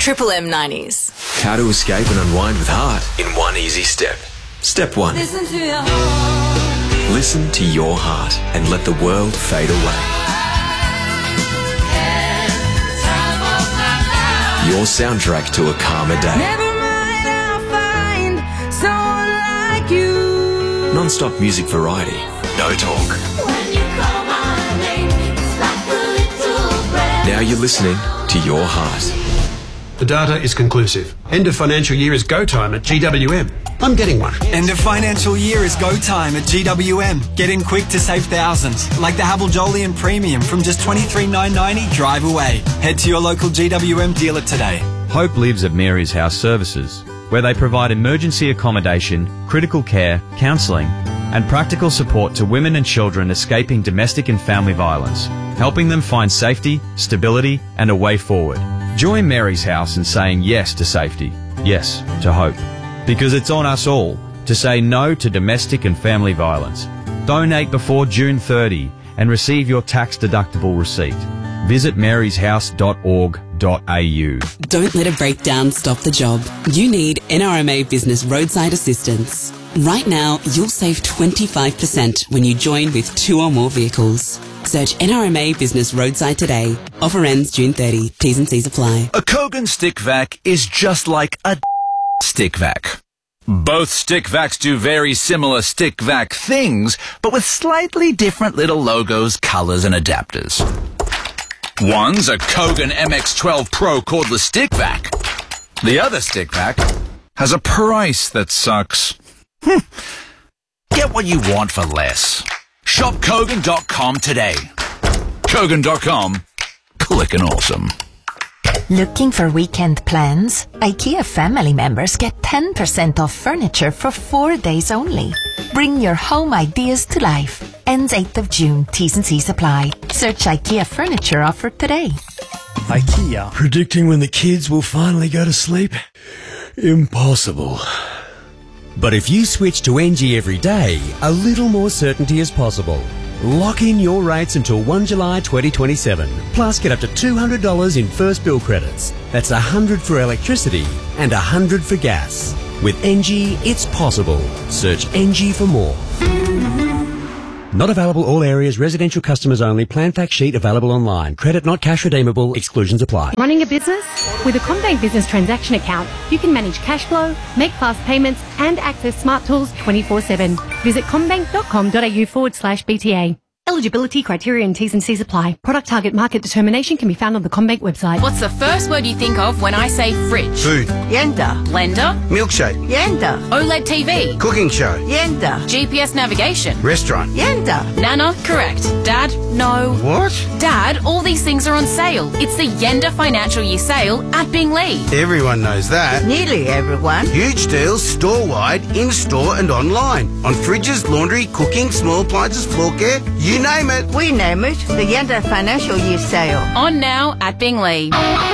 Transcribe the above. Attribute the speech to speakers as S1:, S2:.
S1: Triple M 90s.
S2: How to escape and unwind with heart in one easy step. Step 1.
S3: Listen to your heart.
S2: Listen to your heart and let the world fade away. Your soundtrack to a calmer day.
S3: Never mind, I'll find someone like you.
S2: Non-stop music variety. No talk.
S3: When you call my name, it's like a little breath.
S2: Now you're listening to your heart.
S4: The data is conclusive. End of financial year is go time at GWM. I'm getting one.
S5: End of financial year is go time at GWM. Get in quick to save thousands, like the Havel Jolyon Premium from just $23,990 drive away. Head to your local GWM dealer today.
S6: Hope lives at Mary's House Services, where they provide emergency accommodation, critical care, counselling, and practical support to women and children escaping domestic and family violence, helping them find safety, stability, and a way forward. Join Mary's House in saying yes to safety, yes to hope. Because it's on us all to say no to domestic and family violence. Donate before June 30 and receive your tax-deductible receipt. Visit maryshouse.org.au.
S7: Don't let a breakdown stop the job. You need NRMA Business Roadside Assistance. Right now, you'll save 25% when you join with 2 or more vehicles. Search NRMA Business Roadside today. Offer ends June 30. T's and C's apply.
S8: A Kogan stick vac is just like a stick vac. Both stick vacs do very similar stick vac things, but with slightly different little logos, colors, and adapters. One's a Kogan MX12 Pro cordless stick vac. The other stick vac has a price that sucks. Get what you want for less. Shop Kogan.com today. Kogan.com. Clickin' awesome.
S9: Looking for weekend plans? IKEA family members get 10% off furniture for 4 days only. Bring your home ideas to life. Ends 8th of June. T's and C's apply. Search IKEA furniture offer today.
S10: IKEA. Predicting when the kids will finally go to sleep? Impossible. But if you switch to NG every day, a little more certainty is possible. Lock in your rates until 1 July 2027. Plus get up to $200 in first bill credits. That's $100 for electricity and $100 for gas. With NG, it's possible. Search NG for more. Not available all areas, residential customers only. Plan fact sheet available online. Credit not cash redeemable. Exclusions apply.
S11: Running a business? With a CommBank Business Transaction Account, you can manage cash flow, make fast payments, and access smart tools 24/7. Visit commbank.com.au/BTA. Eligibility criteria and T's and C's apply. Product target market determination can be found on the CommBank website.
S1: What's the first word you think of when I say fridge?
S12: Food.
S13: Yenda.
S1: Blender?
S12: Milkshake.
S13: Yenda.
S1: OLED TV?
S12: Cooking show.
S13: Yenda.
S1: GPS navigation?
S12: Restaurant.
S13: Yenda.
S1: Nana? Correct. Dad? No.
S12: What?
S1: Dad, all these things are on sale. It's the Yenda Financial Year Sale at Binglee.
S12: Everyone knows that.
S13: Nearly everyone.
S12: Huge deals store-wide, in-store and online. On fridges, laundry, cooking, small appliances, floor care, you name it.
S13: We name it the Yenda Financial Year Sale.
S1: On now at Binglee.